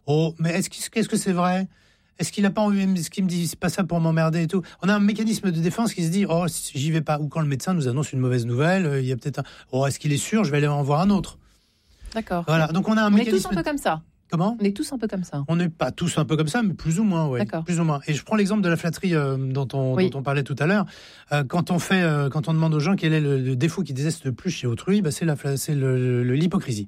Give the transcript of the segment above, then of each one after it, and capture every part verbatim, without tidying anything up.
Oh, mais est-ce que, qu'est-ce que c'est vrai ? Est-ce qu'il n'a pas envie, est-ce qu'il me dit c'est pas ça pour m'emmerder et tout ? On a un mécanisme de défense qui se dit oh j'y vais pas. Ou quand le médecin nous annonce une mauvaise nouvelle, il y a peut-être un oh est-ce qu'il est sûr ? Je vais aller en voir un autre. D'accord. Voilà. Donc on a un on mécanisme. est tous un peu comme ça. Comment ? On est tous un peu comme ça. On n'est pas tous un peu comme ça, mais plus ou moins, oui. D'accord. Plus ou moins. Et je prends l'exemple de la flatterie euh, dont, on, oui. dont on parlait tout à l'heure. Euh, quand on fait, euh, quand on demande aux gens quel est le, le défaut qu'ils détestent le plus chez autrui, bah, c'est, la, c'est le, le, l'hypocrisie.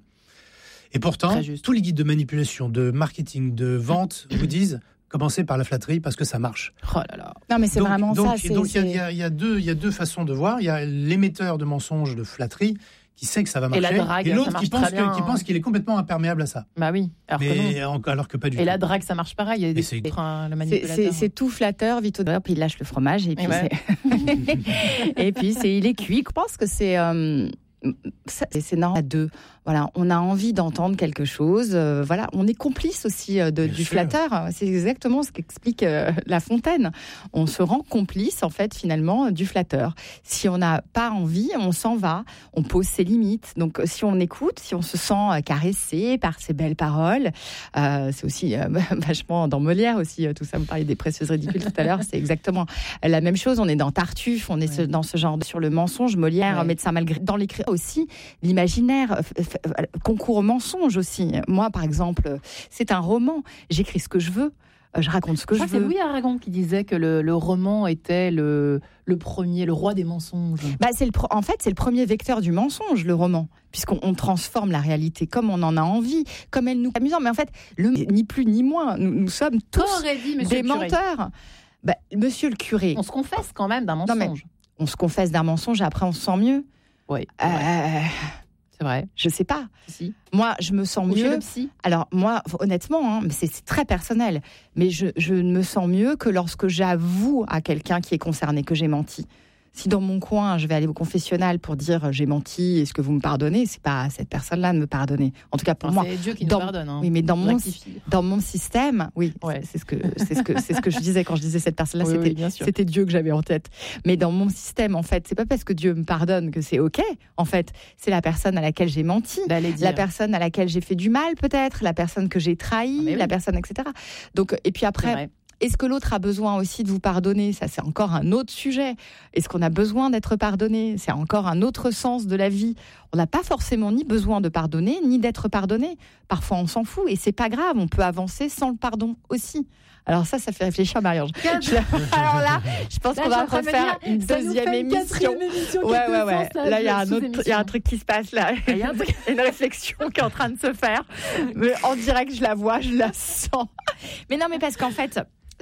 Et pourtant, tous les guides de manipulation, de marketing, de vente vous disent commencez par la flatterie parce que ça marche. Oh là là. Non, mais c'est donc, vraiment donc, ça. C'est, donc, il c'est... y, y, y, a deux, y a deux façons de voir. Il y a l'émetteur de mensonges, de flatterie, qui sait que ça va marcher, et, la drague, et l'autre ça qui pense, bien, que, qui hein. pense qu'il est complètement imperméable à ça. Bah oui, alors mais, que non. Alors que pas du et tout. Et la drague, ça marche pareil. Il y a des c'est... freins, le manipulateur. C'est, c'est, c'est tout flatteur, vite au dehors, puis il lâche le fromage, et puis, et, ouais. c'est... et puis c'est, il est cuit. Je pense que c'est... Euh... C'est, c'est normal à deux. Voilà, on a envie d'entendre quelque chose. Euh, voilà, on est complice aussi euh, de, du sûr. Flatteur. C'est exactement ce qu'explique euh, La Fontaine. On se rend complice en fait finalement du flatteur. Si on n'a pas envie, on s'en va. On pose ses limites. Donc si on écoute, si on se sent caressé par ces belles paroles, euh, c'est aussi euh, vachement dans Molière aussi. Tout ça, vous parliez des précieuses ridicules tout à l'heure. C'est exactement la même chose. On est dans Tartuffe. On est ouais. ce, dans ce genre de, sur le mensonge. Molière, ouais. médecin malgré dans l'écrit aussi l'imaginaire. Concours au mensonge aussi. Moi, par exemple, c'est un roman. J'écris ce que je veux. Je raconte ce que je, je veux. C'est Louis Aragon qui disait que le, le roman était le, le premier, le roi des mensonges. Bah, c'est le, en fait, c'est le premier vecteur du mensonge, le roman, puisqu'on on transforme la réalité comme on en a envie, comme elle nous amusant. Mais en fait, le, ni plus ni moins, nous, nous sommes tous dit, des menteurs. Bah, monsieur le curé. On se confesse quand même d'un mensonge. Non, on se confesse d'un mensonge et après on se sent mieux. Oui. Euh, ouais. C'est vrai. Je sais pas. Si. Moi, je me sens Ou mieux. Chez le psy. Alors, moi, honnêtement, hein, c'est, c'est très personnel, mais je, je me sens mieux que lorsque j'avoue à quelqu'un qui est concerné que j'ai menti. Si dans mon coin, je vais aller au confessionnal pour dire j'ai menti, est-ce que vous me pardonnez ? C'est pas à cette personne-là de me pardonner. En tout cas pour enfin, moi. C'est Dieu qui dans, nous pardonne. Hein. Oui, mais dans mon, dans mon système, oui, ouais. c'est, c'est, ce que, c'est, ce que, c'est ce que je disais quand je disais cette personne-là, oui, c'était, oui, c'était Dieu que j'avais en tête. Mais dans mon système, en fait, c'est pas parce que Dieu me pardonne que c'est OK. En fait, c'est la personne à laquelle j'ai menti, la personne à laquelle j'ai fait du mal peut-être, la personne que j'ai trahi, ah, la oui. personne, et cetera. Donc, et puis après... Est-ce que l'autre a besoin aussi de vous pardonner ? Ça, c'est encore un autre sujet. Est-ce qu'on a besoin d'être pardonné ? C'est encore un autre sens de la vie. On n'a pas forcément ni besoin de pardonner, ni d'être pardonné. Parfois, on s'en fout et c'est pas grave. On peut avancer sans le pardon aussi. Alors ça, ça fait réfléchir Marie-Ange. Je... Alors là, je pense là, qu'on va refaire une deuxième une émission. émission ouais, ouais, ouais. Sens, là, là il y a un autre, il y a un truc qui se passe là. Il y a un truc, une réflexion qui est en train de se faire. Mais en direct, je la vois, je la sens. Mais non, mais parce qu'en fait,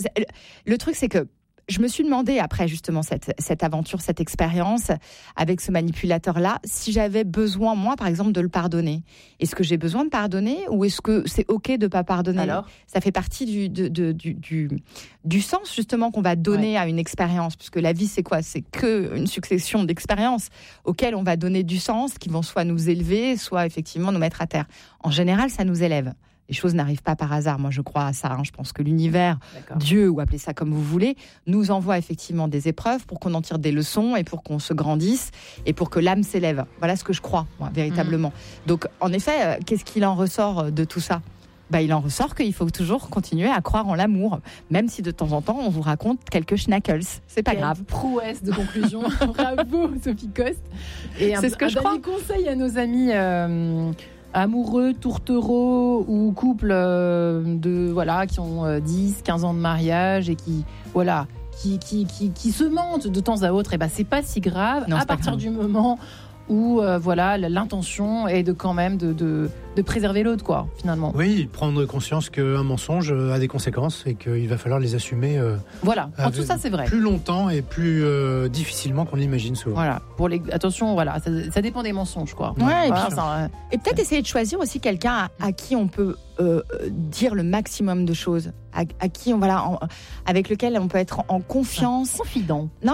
le truc, c'est que je me suis demandé, après justement cette, cette aventure, cette expérience avec ce manipulateur-là, si j'avais besoin, moi, par exemple, de le pardonner. Est-ce que j'ai besoin de pardonner ou est-ce que c'est OK de ne pas pardonner ? Alors ? Ça fait partie du, de, de, du, du, du sens, justement, qu'on va donner ouais. à une expérience. Puisque la vie, c'est quoi ? C'est qu'une succession d'expériences auxquelles on va donner du sens, qui vont soit nous élever, soit effectivement nous mettre à terre. En général, ça nous élève. Les choses n'arrivent pas par hasard. Moi, je crois à ça. Hein. Je pense que l'univers, D'accord. Dieu, ou appelez ça comme vous voulez, nous envoie effectivement des épreuves pour qu'on en tire des leçons et pour qu'on se grandisse et pour que l'âme s'élève. Voilà ce que je crois, moi, véritablement. Mmh. Donc, en effet, euh, qu'est-ce qu'il en ressort de tout ça ? Bah, il en ressort qu'il faut toujours continuer à croire en l'amour, même si de temps en temps, on vous raconte quelques schnackels. C'est pas Quelle grave. Prouesse de conclusion. Bravo, Sophie Coste. Et un, C'est ce que un je crois. Un conseil à nos amis... Euh... amoureux, tourtereaux ou couples euh, de voilà qui ont euh, dix, quinze ans de mariage et qui voilà qui qui qui, qui se mentent de temps à autre, et ben c'est pas si grave non, à partir grave. du moment où euh, voilà l'intention est de quand même de, de de préserver l'autre, quoi, finalement. Oui, prendre conscience qu'un mensonge a des conséquences et qu'il va falloir les assumer. Euh, voilà, en tout ça c'est vrai. Plus longtemps et plus euh, difficilement qu'on l'imagine souvent. Voilà, pour les attention, voilà, ça, ça dépend des mensonges, quoi. Ouais, voilà, et, puis, ça, et peut-être essayer de choisir aussi quelqu'un à, à qui on peut euh, dire le maximum de choses, à, à qui on voilà, en, avec lequel on peut être en confiance, confident. Non.